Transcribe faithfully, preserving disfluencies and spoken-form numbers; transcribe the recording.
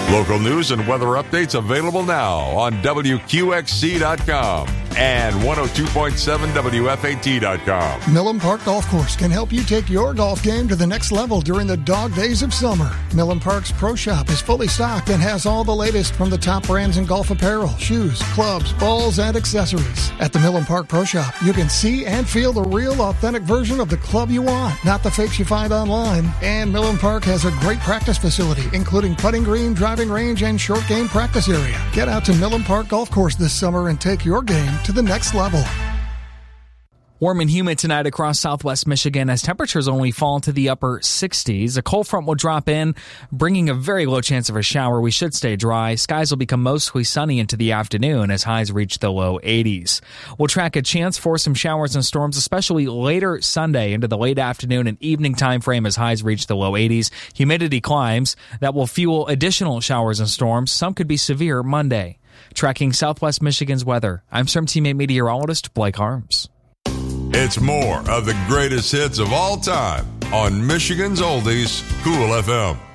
Local news and weather updates available now on W Q X C dot com and one oh two point seven W F A T dot com. Millen Park Golf Course can help you take your golf game to the next level during the dog days of summer. Millen Park's Pro Shop is fully stocked and has all the latest from the top brands in golf apparel, shoes, clubs, balls, and accessories. At the Millen Park Pro Shop, you can see and feel the real, authentic version of the club you want, not the fakes you find online. And Millen Park has a great practice facility, including putting green, driving range, and short game practice area. Get out to Millen Park Golf Course this summer and take your game to the next level. Warm and humid tonight across southwest Michigan as temperatures only fall to the upper sixties. A cold front will drop in, bringing a very low chance of a shower. We should stay dry. Skies will become mostly sunny into the afternoon as highs reach the low eighties. We'll track a chance for some showers and storms, especially later Sunday into the late afternoon and evening time frame as highs reach the low eighties. Humidity climbs. That will fuel additional showers and storms. Some could be severe Monday. Tracking southwest Michigan's weather, I'm Storm Teammate meteorologist Blake Harms. It's more of the greatest hits of all time on Michigan's Oldies, Cool F M.